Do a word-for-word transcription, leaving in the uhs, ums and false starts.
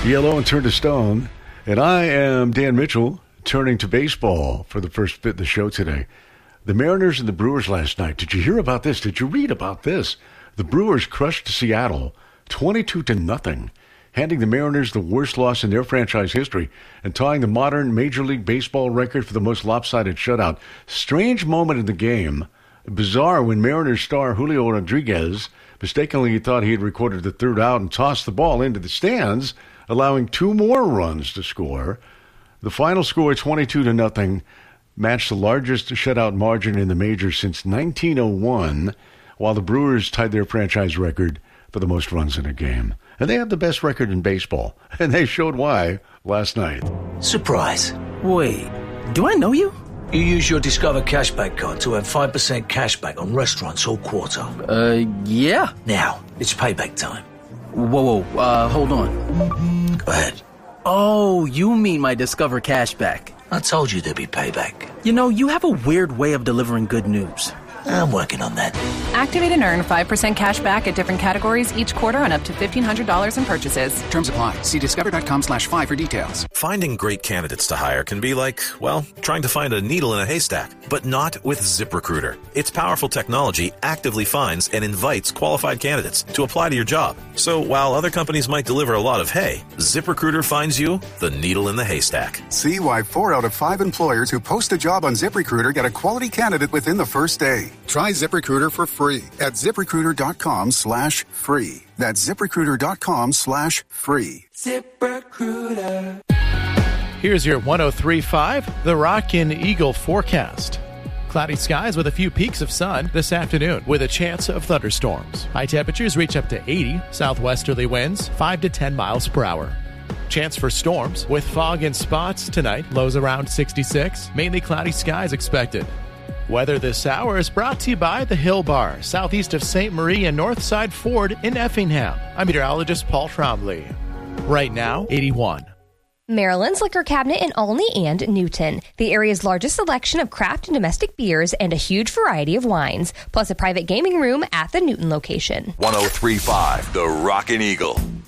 Yellow and Turn to Stone. And I am Dan Mitchell, turning to baseball for the first bit of the show today. The Mariners and the Brewers last night. Did you hear about this? Did you read about this? The Brewers crushed Seattle twenty-two to nothing, handing the Mariners the worst loss in their franchise history and tying the modern Major League Baseball record for the most lopsided shutout. Strange moment in the game. Bizarre when Mariners star Julio Rodriguez mistakenly thought he had recorded the third out and tossed the ball into the stands, allowing two more runs to score. The final score, twenty-two to nothing, matched the largest shutout margin in the majors since nineteen oh one, while the Brewers tied their franchise record for the most runs in a game. And they have the best record in baseball, and they showed why last night. Surprise. Wait, do I know you? You use your Discover Cashback card to have five percent cashback on restaurants all quarter. Uh, yeah. Now, it's payback time. Whoa, whoa, uh, hold on. Go ahead. Oh, you mean my Discover Cashback. I told you there'd be payback. You know, you have a weird way of delivering good news. I'm working on that. Activate and earn five percent cash back at different categories each quarter on up to fifteen hundred dollars in purchases. Terms apply. See discover.com slash five for details. Finding great candidates to hire can be like, well, trying to find a needle in a haystack, but not with ZipRecruiter. Its powerful technology actively finds and invites qualified candidates to apply to your job. So while other companies might deliver a lot of hay, ZipRecruiter finds you the needle in the haystack. See why four out of five employers who post a job on ZipRecruiter get a quality candidate within the first day. Try ZipRecruiter for free at ZipRecruiter.com slash free. That's ZipRecruiter.com slash free. ZipRecruiter. Here's your one oh three point five, The Rockin' Eagle forecast. Cloudy skies with a few peaks of sun this afternoon with a chance of thunderstorms. High temperatures reach up to eighty, southwesterly winds five to ten miles per hour. Chance for storms with fog in spots tonight, lows around sixty-six, mainly cloudy skies expected. Weather this hour is brought to you by the Hill Bar, southeast of Saint Marie and Northside Ford in Effingham. I'm meteorologist Paul Trombley. Right now, eighty-one. Maryland's Liquor Cabinet in Olney and Newton. The area's largest selection of craft and domestic beers and a huge variety of wines, plus a private gaming room at the Newton location. one oh three point five, The Rockin' Eagle.